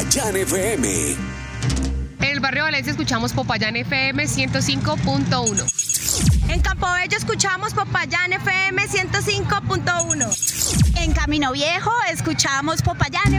Popayán FM. En el barrio Valencia escuchamos Popayán FM 105.1. En Campobello escuchamos Popayán FM 105.1. En Camino Viejo escuchamos Popayán